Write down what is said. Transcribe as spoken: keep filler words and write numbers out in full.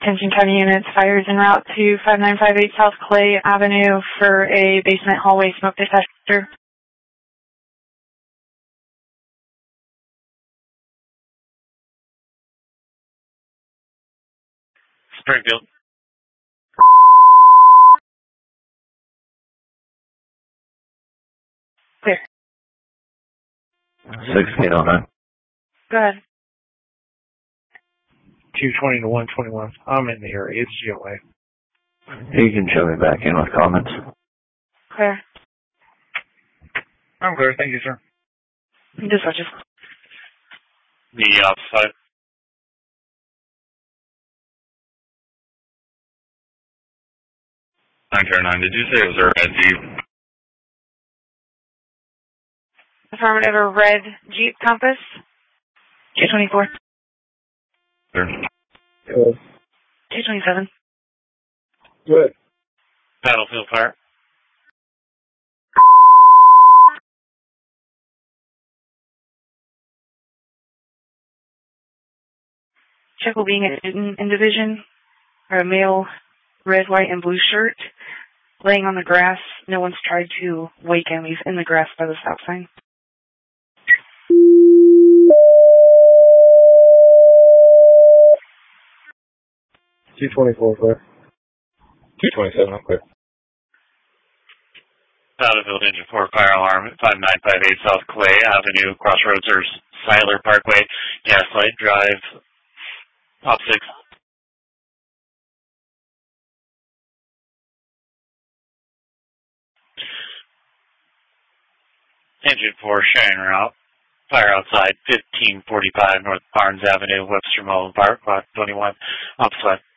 Attention County units, fires en route to five nine five eight South Clay Avenue for a basement hallway smoke detector. Springfield. Clear. sixteen oh nine. Go ahead. two twenty to one twenty-one. I'm in the area. It's G O A. You can show me back in with comments. Clear. I'm clear. Thank you, sir. Dispatches. The outside. nine zero nine, did you say it was a red Jeep? Affirmative, a red Jeep Compass. two twenty-four. Sure. Good. two twenty-seven. Good. Battlefield fire. Check will being a Newton in division, or a male, red, white, and blue shirt, laying on the grass. No one's tried to wake him. He's in the grass by the stop sign. two twenty-four, clear. two twenty-seven, I'm clear. Battlefield engine four fire alarm at five nine five eight South Clay Avenue, Crossroads or Siler Parkway, Gaslight Drive, Op six. Engine four sharing route. Fire outside fifteen forty-five North Barnes Avenue, Webster Mall Park, Lot twenty-one, Op sweat.